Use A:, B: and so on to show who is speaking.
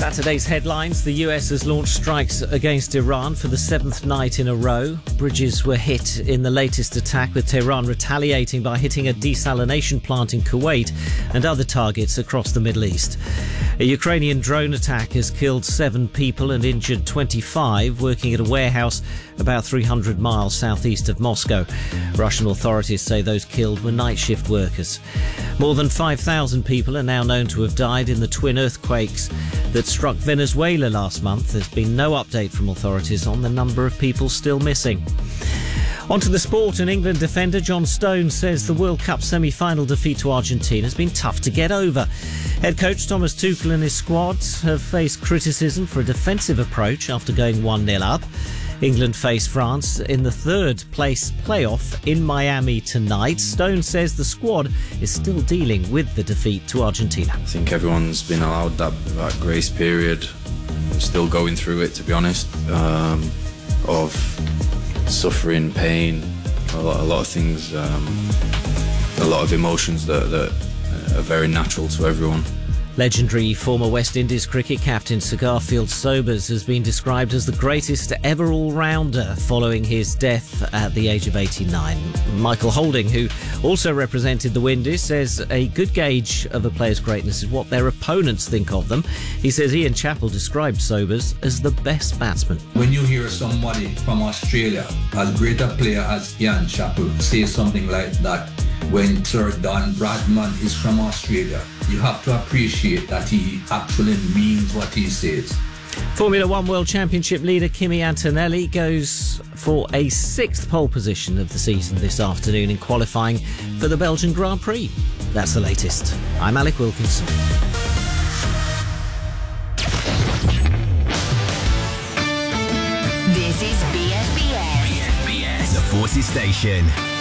A: Saturday's headlines. The US has launched strikes against Iran for the seventh night in a row. Bridges were hit in the latest attack, with Tehran retaliating by hitting a desalination plant in Kuwait and other targets across the Middle East. A Ukrainian drone attack has killed 7 people and injured 25 working at a warehouse about 300 miles southeast of Moscow. Russian authorities say those killed were night shift workers. More than 5,000 people are now known to have died in the twin earthquakes that struck Venezuela last month. There's been no update from authorities on the number of people still missing. On to the sport, and England defender John Stones says the World Cup semi-final defeat to Argentina has been tough to get over. Head coach Thomas Tuchel and his squad have faced criticism for a defensive approach after going 1-0 up. England face France in the third place playoff in Miami tonight. Stones says the squad is still dealing with the defeat to Argentina.
B: I think everyone's been allowed that grace period. I'm still going through it, to be honest, of suffering, pain, a lot of things, a lot of emotions that are very natural to everyone.
A: Legendary former West Indies cricket captain Sir Garfield Sobers has been described as the greatest ever all-rounder following his death at the age of 89. Michael Holding, who also represented the Windies, says a good gauge of a player's greatness is what their opponents think of them. He says Ian Chappell described Sobers as the best batsman.
C: When you hear somebody from Australia, as great a player as Ian Chappell, say something like that, when Sir Don Bradman is from Australia, you have to appreciate that he actually means what he says.
A: Formula One World Championship leader Kimi Antonelli goes for a 6th pole position of the season this afternoon in qualifying for the Belgian Grand Prix. That's the latest. I'm Alec Wilkinson.
D: This is BFBS.
E: The Forces Station.